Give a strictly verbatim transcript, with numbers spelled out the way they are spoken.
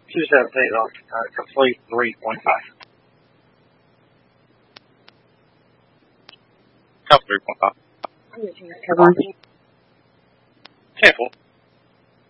two seventeen, uh, complete three point five. Couple three point five. I'm getting that cover.